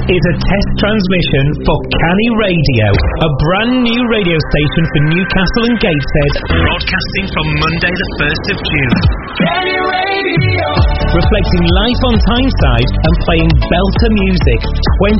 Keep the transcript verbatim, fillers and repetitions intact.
is a test transmission for Canny Radio, a brand new radio station for Newcastle and Gateshead, broadcasting from Monday the first of June. Canny Radio! Reflecting life on Tyneside and playing belter music